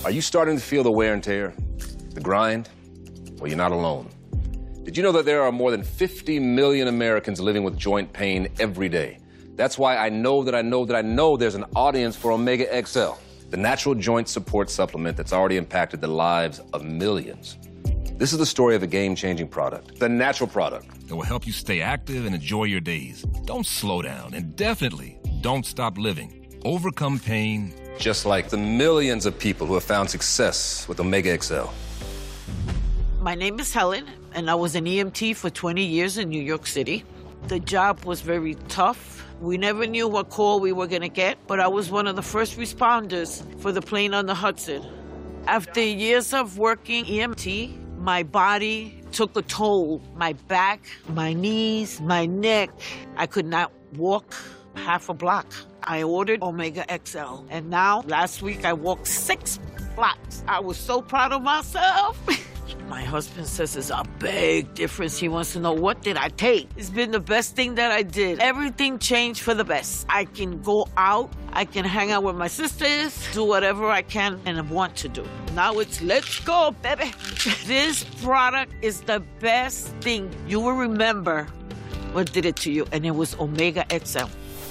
Are you starting to feel the wear and tear, the grind? Well, you're not alone. Did you know that there are more than 50 million Americans living with joint pain every day? That's why I know there's an audience for Omega XL, the natural joint support supplement that's already impacted the lives of millions. This is the story of a game-changing product, the natural product. That will help you stay active and enjoy your days. Don't slow down, and definitely don't stop living. Overcome pain. Just like the millions of people who have found success with Omega XL. My name is Helen, and I was an EMT for 20 years in New York City. The job was very tough. We never knew what call we were going to get, but I was one of the first responders for the plane on the Hudson. After years of working EMT, my body took a toll. My back, my knees, my neck. I could not walk half a block. I ordered Omega XL, and now, last week, I walked 6 blocks. I was so proud of myself. My husband says it's a big difference. He wants to know, what did I take? It's been the best thing that I did. Everything changed for the best. I can go out, I can hang out with my sisters, do whatever I can and want to do. Now it's let's go, baby. This product is the best thing. You will remember what did it to you, and it was Omega XL.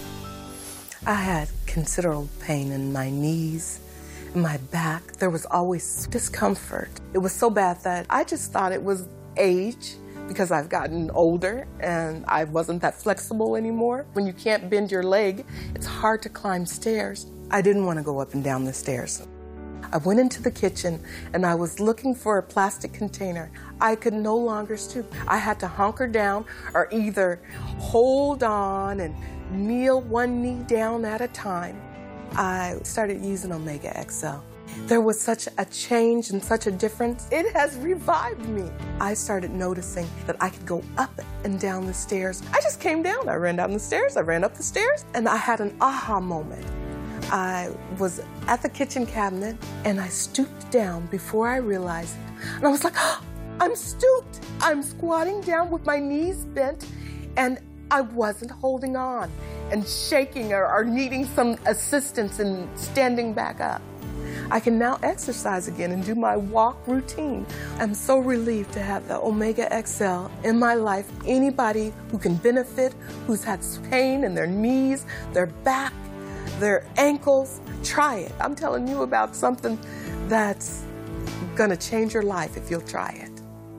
I had considerable pain in my knees, my back. There was always discomfort. It was so bad that I just thought it was age because I've gotten older and I wasn't that flexible anymore. When you can't bend your leg, it's hard to climb stairs. I didn't want to go up and down the stairs. I went into the kitchen and I was looking for a plastic container. I could no longer stoop. I had to hunker down or either hold on and kneel one knee down at a time. I started using Omega XL. There was such a change and such a difference. It has revived me. I started noticing that I could go up and down the stairs. I just came down. I ran down the stairs, I ran up the stairs, and I had an aha moment. I was at the kitchen cabinet, and I stooped down before I realized it. And I was like, oh, I'm stooped. I'm squatting down with my knees bent, and I wasn't holding on and shaking or needing some assistance in standing back up. I can now exercise again and do my walk routine. I'm so relieved to have the Omega XL in my life. Anybody who can benefit, who's had pain in their knees, their back, their ankles, try it. I'm telling you about something that's gonna change your life if you'll try it.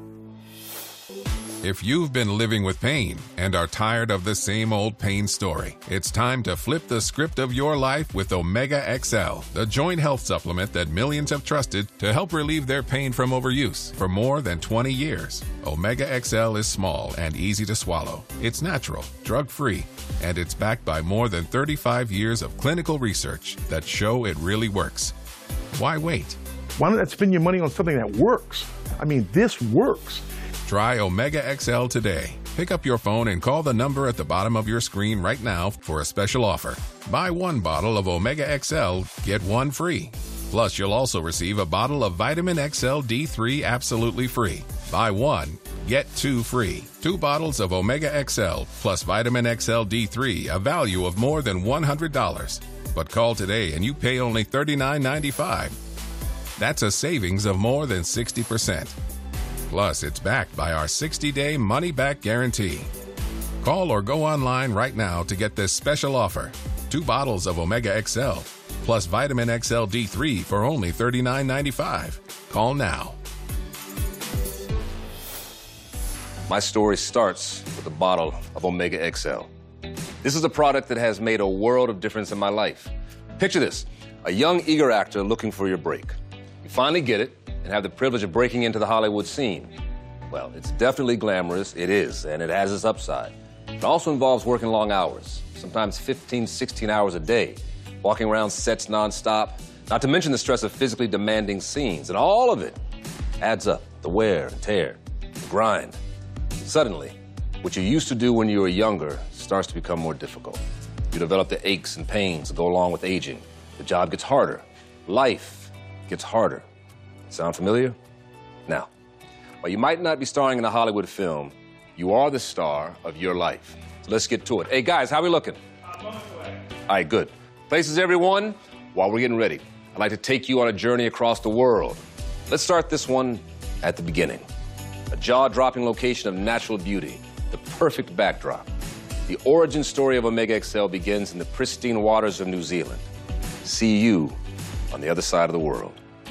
If you've been living with pain and are tired of the same old pain story, it's time to flip the script of your life with Omega XL, the joint health supplement that millions have trusted to help relieve their pain from overuse for more than 20 years. Omega XL is small and easy to swallow. It's natural, drug-free, and it's backed by more than 35 years of clinical research that show it really works. Why wait? Why not spend your money on something that works? I mean, this works. Try Omega XL today. Pick up your phone and call the number at the bottom of your screen right now for a special offer. Buy 1 bottle of Omega XL, get 1 free. Plus, you'll also receive a bottle of Vitamin XL D3 absolutely free. Buy 1, get 2 free. 2 bottles of Omega XL plus Vitamin XL D3, a value of more than $100. But call today and you pay only $39.95. That's a savings of more than 60%. Plus, it's backed by our 60-day money-back guarantee. Call or go online right now to get this special offer. 2 bottles of Omega XL plus Vitamin XL D3 for only $39.95. Call now. My story starts with a bottle of Omega XL. This is a product that has made a world of difference in my life. Picture this, a young, eager actor looking for your break. You finally get it and have the privilege of breaking into the Hollywood scene. Well, it's definitely glamorous, it is, and it has its upside. It also involves working long hours, sometimes 15, 16 hours a day, walking around sets nonstop, not to mention the stress of physically demanding scenes, and all of it adds up, the wear and tear, the grind. Suddenly, what you used to do when you were younger starts to become more difficult. You develop the aches and pains that go along with aging. The job gets harder. Life gets harder. Sound familiar? Now, while you might not be starring in a Hollywood film, you are the star of your life. So let's get to it. Hey, guys, how we looking? All right, good. Places, everyone. While we're getting ready, I'd like to take you on a journey across the world. Let's start this one at the beginning. A jaw-dropping location of natural beauty, the perfect backdrop. The origin story of Omega XL begins in the pristine waters of New Zealand. See you on the other side of the world.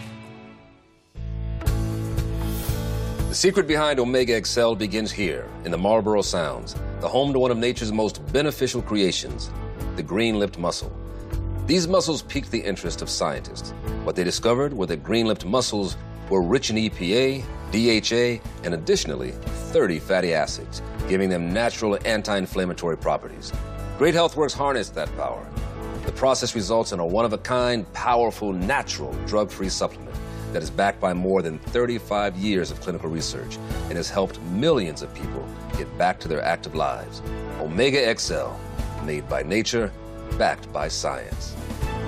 The secret behind Omega XL begins here in the Marlborough Sounds, the home to one of nature's most beneficial creations, the green-lipped mussel. These mussels piqued the interest of scientists. What they discovered were that green-lipped mussels were rich in EPA, DHA, and additionally 30 fatty acids, giving them natural anti-inflammatory properties. Great Health Works harnessed that power. The process results in a one-of-a-kind, powerful, natural, drug-free supplement that is backed by more than 35 years of clinical research and has helped millions of people get back to their active lives. Omega XL, made by nature, backed by science.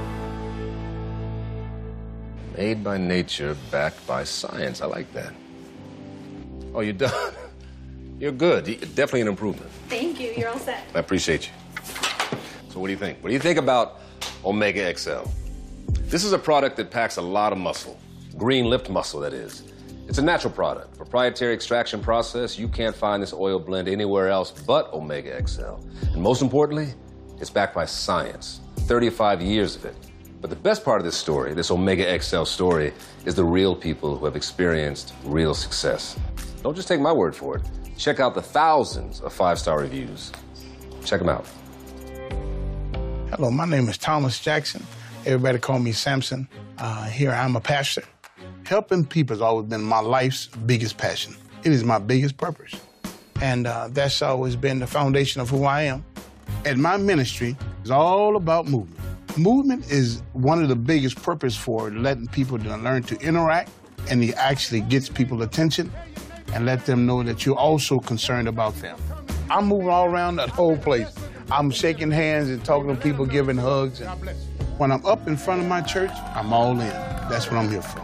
Made by nature, backed by science. I like that. Oh, you're done? You're good. Definitely an improvement. Thank you. You're all set. I appreciate you. So what do you think? What do you think about Omega XL? This is a product that packs a lot of muscle. Green-lipped muscle, that is. It's a natural product. Proprietary extraction process. You can't find this oil blend anywhere else but Omega XL. And most importantly, it's backed by science. 35 years of it. But the best part of this story, this Omega XL story, is the real people who have experienced real success. Don't just take my word for it. Check out the thousands of 5-star reviews. Check them out. Hello, my name is Thomas Jackson. Everybody call me Samson. Here I'm a pastor. Helping people has always been my life's biggest passion. It is my biggest purpose. And that's always been the foundation of who I am. And my ministry is all about movement. Movement is one of the biggest purpose for letting people learn to interact, and it actually gets people's attention and let them know that you're also concerned about them. I'm moving all around the whole place. I'm shaking hands and talking to people, giving hugs. And when I'm up in front of my church, I'm all in. That's what I'm here for.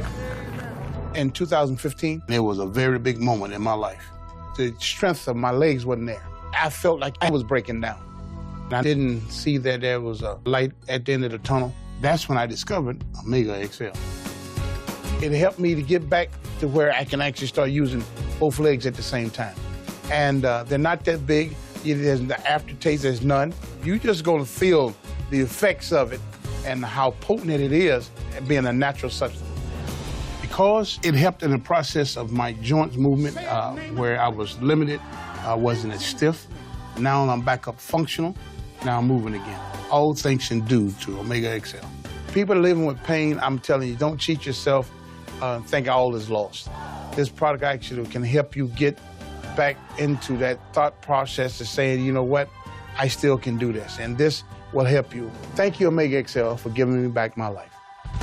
In 2015, it was a very big moment in my life. The strength of my legs wasn't there. I felt like I was breaking down. I didn't see that there was a light at the end of the tunnel. That's when I discovered Omega XL. It helped me to get back to where I can actually start using both legs at the same time. And they're not that big. There's the aftertaste, there's none. You're just going to feel the effects of it and how potent it is being a natural substance. Because it helped in the process of my joints movement where I was limited, I wasn't as stiff. Now I'm back up functional. Now I'm moving again. All thanks and due to Omega XL. People living with pain, I'm telling you, don't cheat yourself and think all is lost. This product actually can help you get back into that thought process of saying, you know what, I still can do this. And this will help you. Thank you, Omega XL, for giving me back my life.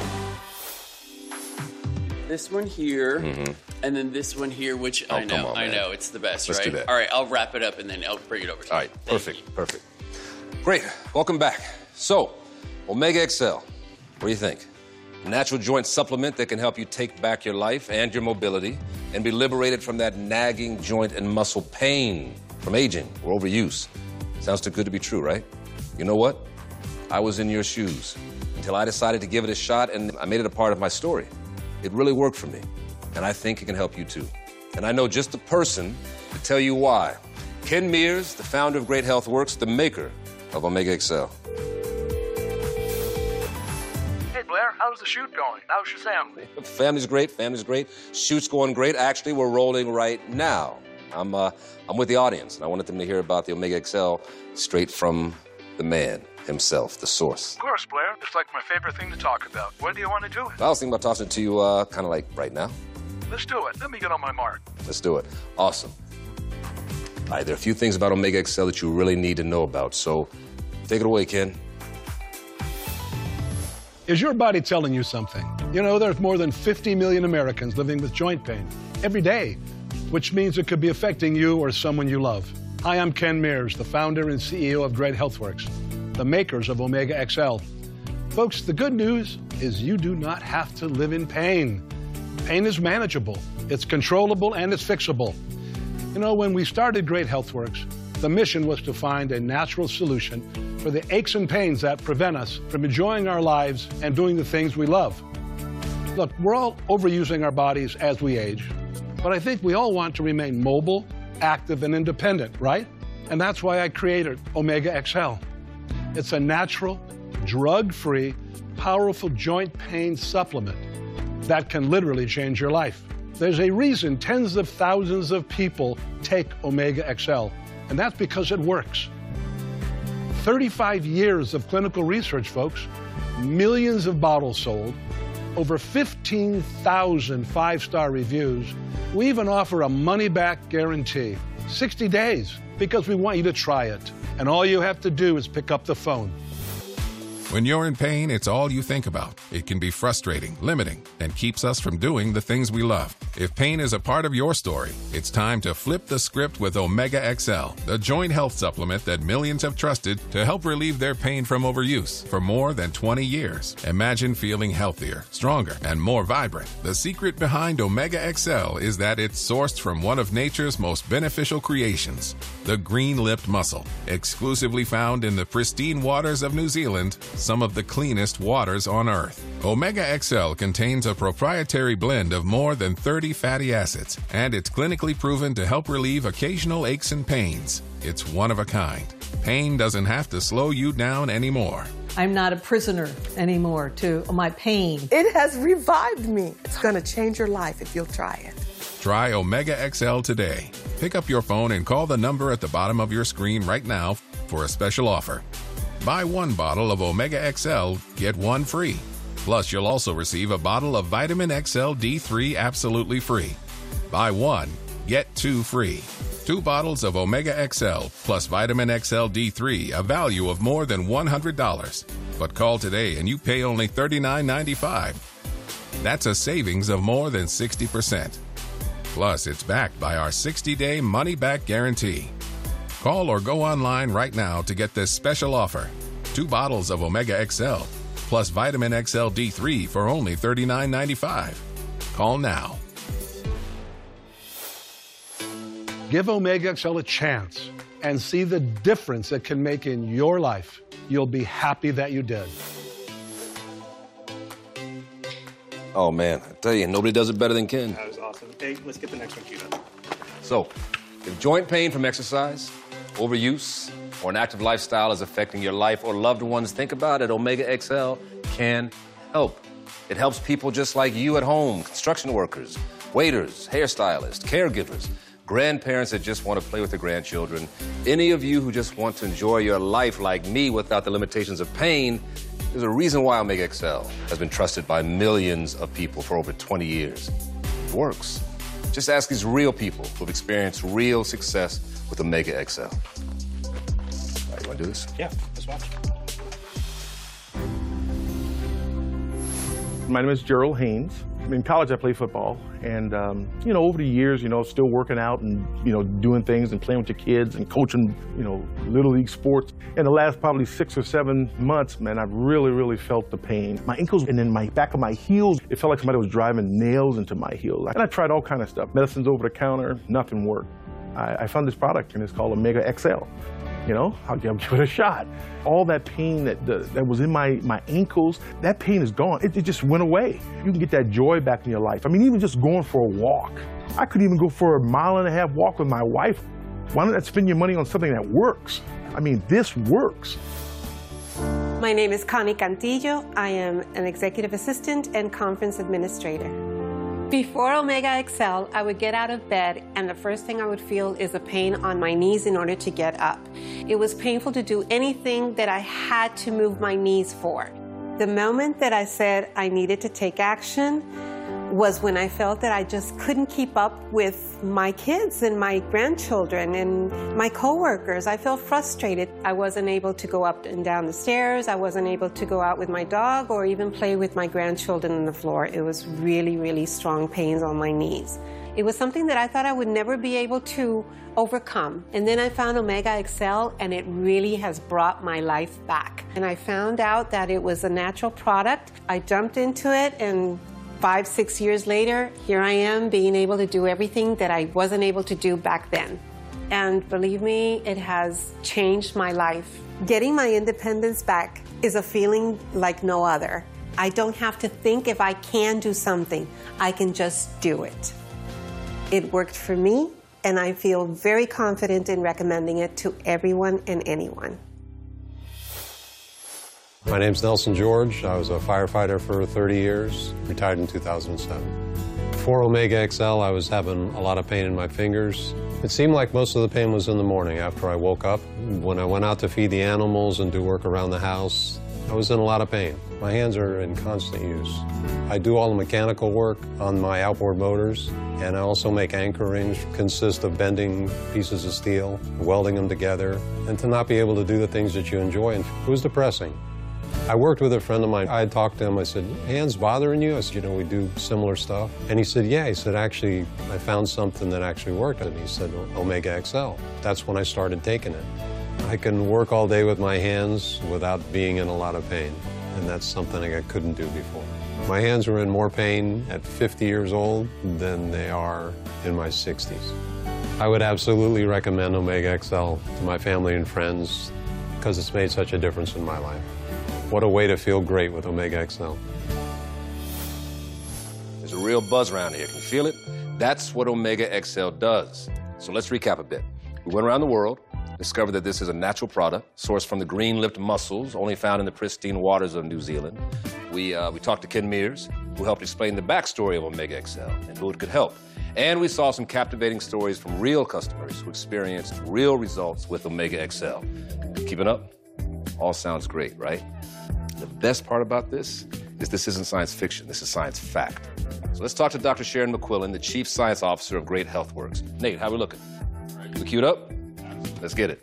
This one here, and then this one here, which I know, it's the best, Let's right? do that. All right, I'll wrap it up and then I'll bring it over to you. All right, perfect. Great, welcome back. So, Omega XL, what do you think? A natural joint supplement that can help you take back your life and your mobility and be liberated from that nagging joint and muscle pain from aging or overuse. Sounds too good to be true, right? You know what? I was in your shoes until I decided to give it a shot, and I made it a part of my story. It really worked for me, and I think it can help you too. And I know just the person to tell you why. Ken Mears, the founder of Great Health Works, the maker of Omega XL. Hey, Blair, how's the shoot going? How's your family? Family's great. Shoot's going great. Actually, we're rolling right now. I'm with the audience, and I wanted them to hear about the Omega XL straight from the man himself, the source. Of course, Blair. It's like my favorite thing to talk about. When do you want to do it? I was thinking about tossing it to you kind of like right now. Let's do it. Let me get on my mark. Let's do it. Awesome. All right, there are a few things about Omega XL that you really need to know about, so take it away, Ken. Is your body telling you something? You know, there's more than 50 million Americans living with joint pain every day, which means it could be affecting you or someone you love. Hi, I'm Ken Mears, the founder and CEO of Great Health Works, the makers of Omega XL. Folks, the good news is you do not have to live in pain. Pain is manageable, it's controllable, and it's fixable. You know, when we started Great Health Works, The mission was to find a natural solution for the aches and pains that prevent us from enjoying our lives and doing the things we love. Look, we're all overusing our bodies as we age, but I think we all want to remain mobile, active, and independent, right? And that's why I created Omega XL. It's a natural, drug-free, powerful joint pain supplement that can literally change your life. There's a reason tens of thousands of people take Omega XL, and that's because it works. 35 years of clinical research, folks, millions of bottles sold, over 15,000 five-star reviews. We even offer a money-back guarantee, 60 days, because we want you to try it. And all you have to do is pick up the phone. When you're in pain, it's all you think about. It can be frustrating, limiting, and keeps us from doing the things we love. If pain is a part of your story, it's time to flip the script with Omega XL, the joint health supplement that millions have trusted to help relieve their pain from overuse for more than 20 years. Imagine feeling healthier, stronger, and more vibrant. The secret behind Omega XL is that it's sourced from one of nature's most beneficial creations, the green-lipped mussel, exclusively found in the pristine waters of New Zealand, some of the cleanest waters on Earth. Omega XL contains a proprietary blend of more than 30 fatty acids, and it's clinically proven to help relieve occasional aches and pains. It's one of a kind. Pain doesn't have to slow you down anymore. I'm not a prisoner anymore to my pain. It has revived me. It's going to change your life if you'll try it. Try Omega XL today. Pick up your phone and call the number at the bottom of your screen right now for a special offer. Buy one bottle of Omega XL, get one free. Plus, you'll also receive a bottle of Vitamin XL D3 absolutely free. Buy one, get two free. 2 bottles of Omega XL plus Vitamin XL D3, a value of more than $100. But call today and you pay only $39.95. That's a savings of more than 60%. Plus, it's backed by our 60-day money-back guarantee. Call or go online right now to get this special offer. 2 bottles of Omega XL plus Vitamin XL D3 for only $39.95. Call now. Give Omega XL a chance and see the difference it can make in your life. You'll be happy that you did. Oh, man, I tell you, nobody does it better than Ken. That was awesome. Hey, let's get the next one queued up. So, if joint pain from exercise, overuse, or an active lifestyle is affecting your life or loved ones, think about it. Omega XL can help. It helps people just like you at home, construction workers, waiters, hairstylists, caregivers, grandparents that just want to play with their grandchildren, any of you who just want to enjoy your life like me without the limitations of pain. There's a reason why Omega XL has been trusted by millions of people for over 20 years. It works. Just ask these real people who've experienced real success with Omega XL. All right, you want to do this? Yeah, let's watch. My name is Gerald Haynes. In college, I played football, and over the years, still working out and doing things and playing with your kids and coaching, little league sports. In the last probably 6 or 7 months, man, I've really felt the pain. My ankles and then my back of my heels, it felt like somebody was driving nails into my heels. And I tried all kind of stuff. Medicines over the counter, nothing worked. I found this product, and it's called Omega XL. I'll give it a shot. All that pain that was in my ankles, that pain is gone. It just went away. You can get that joy back in your life. I mean, even just going for a walk. I could even go for a 1.5 mile walk with my wife. Why don't I spend your money on something that works? I mean, this works. My name is Connie Cantillo. I am an executive assistant and conference administrator. Before Omega XL, I would get out of bed and the first thing I would feel is a pain on my knees in order to get up. It was painful to do anything that I had to move my knees for. The moment that I said I needed to take action was when I felt that I just couldn't keep up with my kids and my grandchildren and my coworkers. I felt frustrated. I wasn't able to go up and down the stairs. I wasn't able to go out with my dog or even play with my grandchildren on the floor. It was really strong pains on my knees. It was something that I thought I would never be able to overcome. And then I found Omega XL, and it really has brought my life back. And I found out that it was a natural product. I jumped into it, and 5-6 years later, here I am being able to do everything that I wasn't able to do back then. and believe me, it has changed my life. Getting my independence back is a feeling like no other. I don't have to think if I can do something. I can just do it. It worked for me, and I feel very confident in recommending it to everyone and anyone. My name's Nelson George. I was a firefighter for 30 years, retired in 2007. Before Omega XL, I was having a lot of pain in my fingers. It seemed like most of the pain was in the morning after I woke up. When I went out to feed the animals and do work around the house, I was in a lot of pain. My hands are in constant use. I do all the mechanical work on my outboard motors, and I also make anchor rings, consist of bending pieces of steel, welding them together, and to not be able to do the things that you enjoy, and it was depressing. I worked with a friend of mine. I had talked to him. I said, hands bothering you? I said, you know, we do similar stuff. And he said, yeah. He said, actually, I found something that actually worked. And he said, Omega XL. That's when I started taking it. I can work all day with my hands without being in a lot of pain. And that's something I couldn't do before. My hands are in more pain at 50 years old than they are in my 60s. I would absolutely recommend Omega XL to my family and friends because it's made such a difference in my life. What a way to feel great with Omega XL. There's a real buzz around here. Can you feel it? That's what Omega XL does. So let's recap a bit. We went around the world, discovered that this is a natural product sourced from the green-lipped mussels only found in the pristine waters of New Zealand. We talked to Ken Mears, who helped explain the backstory of Omega XL and who it could help. And we saw some captivating stories from real customers who experienced real results with Omega XL. Keeping up? All sounds great, right? The best part about this is this isn't science fiction. This is science fact. So let's talk to Dr. Sharon McQuillan, the Chief Science Officer of Great Healthworks. Nate, how we looking? We queued up? Let's get it.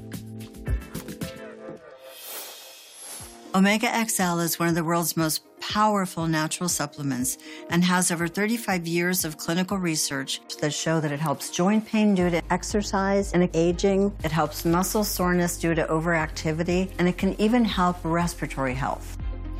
Omega XL is one of the world's most powerful natural supplements and has over 35 years of clinical research that show that it helps joint pain due to exercise and aging, it helps muscle soreness due to overactivity, and it can even help respiratory health.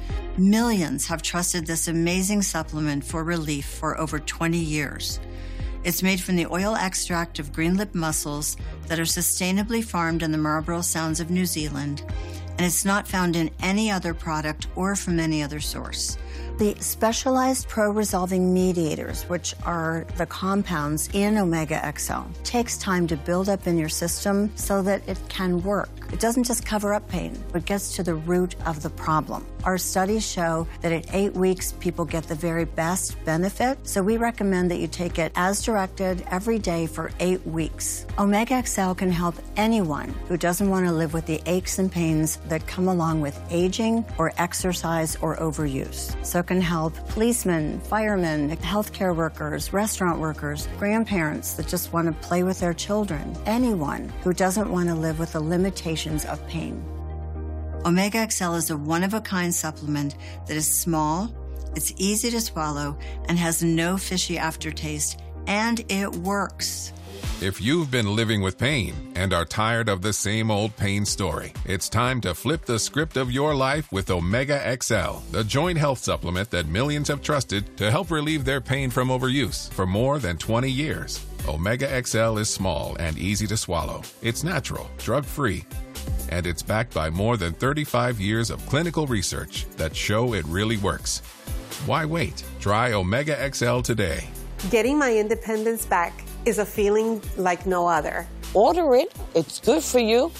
Millions have trusted this amazing supplement for relief for over 20 years. It's made from the oil extract of green-lipped mussels that are sustainably farmed in the Marlborough Sounds of New Zealand, and it's not found in any other product or from any other source. The specialized pro-resolving mediators, which are the compounds in Omega XL, takes time to build up in your system so that it can work. It doesn't just cover up pain, it gets to the root of the problem. Our studies show that at 8 weeks, people get the very best benefit, so we recommend that you take it as directed every day for 8 weeks. Omega XL can help anyone who doesn't want to live with the aches and pains that come along with aging or exercise or overuse. So it can help policemen, firemen, healthcare workers, restaurant workers, grandparents that just want to play with their children, anyone who doesn't want to live with the limitations of pain. Omega XL is a one-of-a-kind supplement that is small, it's easy to swallow, and has no fishy aftertaste, and it works. If you've been living with pain and are tired of the same old pain story, it's time to flip the script of your life with Omega XL, the joint health supplement that millions have trusted to help relieve their pain from overuse for more than 20 years. Omega XL is small and easy to swallow. It's natural, drug-free, and it's backed by more than 35 years of clinical research that show it really works. Why wait? Try Omega XL today. Getting my independence back is a feeling like no other. Order it. It's good for you.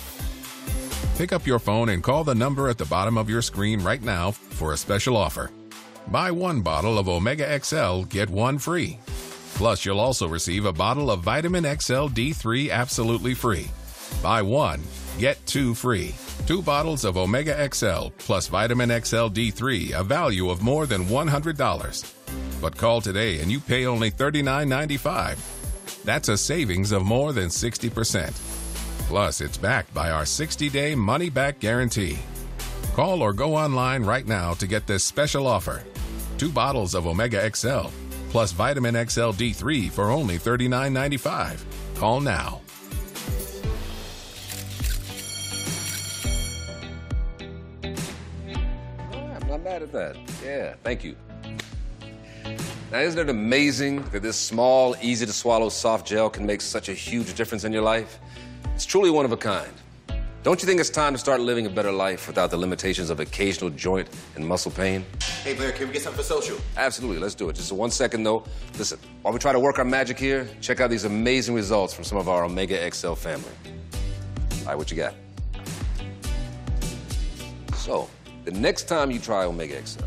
Pick up your phone and call the number at the bottom of your screen right now for a special offer. Buy one bottle of Omega XL, get one free. Plus, you'll also receive a bottle of Vitamin XL D3 absolutely free. Buy one, get two free. 2 bottles of Omega XL plus Vitamin XL D3, a value of more than $100. But call today and you pay only $39.95. That's a savings of more than 60%. Plus, it's backed by our 60-day money-back guarantee. Call or go online right now to get this special offer. 2 bottles of Omega XL plus Vitamin XL D3 for only $39.95. Call now. I'm not mad at that. Yeah, thank you. Now, isn't it amazing that this small, easy-to-swallow soft gel can make such a huge difference in your life? It's truly one of a kind. Don't you think it's time to start living a better life without the limitations of occasional joint and muscle pain? Hey, Blair, can we get something for social? Absolutely, let's do it. Just 1 second, though. Listen, while we try to work our magic here, check out these amazing results from some of our Omega XL family. All right, what you got? So, the next time you try Omega XL,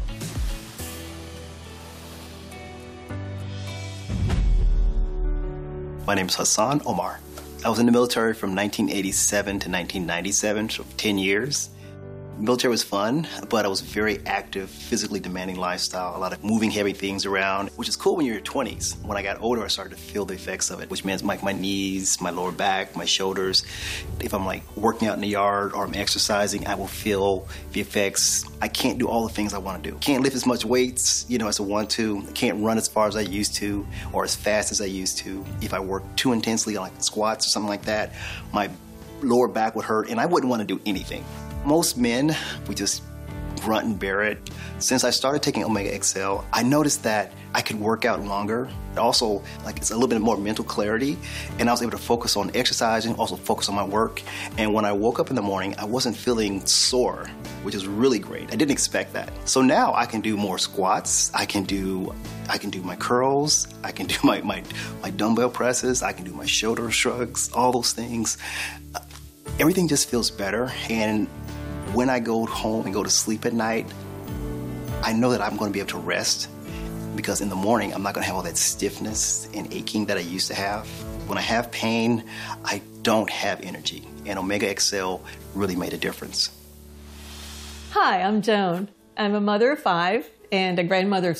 my name is Hassan Omar. I was in the military from 1987 to 1997, so 10 years. Military was fun, but I was very active, physically demanding lifestyle, a lot of moving heavy things around, which is cool when you're in your 20s. When I got older, I started to feel the effects of it, which meant my knees, my lower back, my shoulders. If I'm like working out in the yard or I'm exercising, I will feel the effects. I can't do all the things I want to do. Can't lift as much weights, as I want to. I can't run as far as I used to or as fast as I used to. If I work too intensely on like squats or something like that, my lower back would hurt and I wouldn't want to do anything. Most men, we just grunt and bear it. Since I started taking Omega XL, I noticed that I could work out longer. Also, it's a little bit more mental clarity, and I was able to focus on exercising, also focus on my work. And when I woke up in the morning, I wasn't feeling sore, which is really great. I didn't expect that. So now I can do more squats. I can do my curls. I can do my dumbbell presses. I can do my shoulder shrugs, all those things. Everything just feels better, and when I go home and go to sleep at night, I know that I'm going to be able to rest because in the morning, I'm not going to have all that stiffness and aching that I used to have. When I have pain, I don't have energy, and Omega XL really made a difference. Hi, I'm Joan. I'm a mother of 5 and a grandmother of